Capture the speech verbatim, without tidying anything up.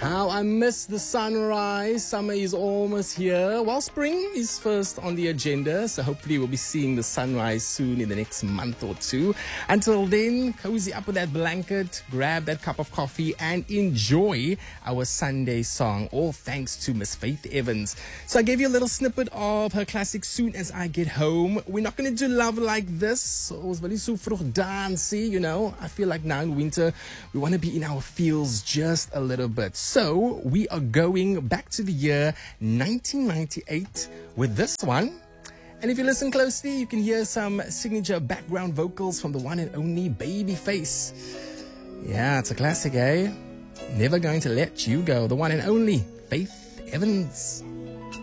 How I miss the sunrise. Summer is almost here. Well, spring is first on the agenda, so hopefully we'll be seeing the sunrise soon in the next month or two. Until then, cozy up with that blanket, grab that cup of coffee, and enjoy our Sunday song, all thanks to Miss Faith Evans. So I gave you a little snippet of her classic Soon As I Get Home. We're not going to do love like this. It was very so vroeg dancey, you know. I feel like now in winter, we want to be in our feels just a little bit. So we are going back to the year nineteen ninety-eight with this one. And if you listen closely, you can hear some signature background vocals from the one and only Babyface. Yeah, it's a classic, eh? Never Going to Let You Go, the one and only Faith Evans.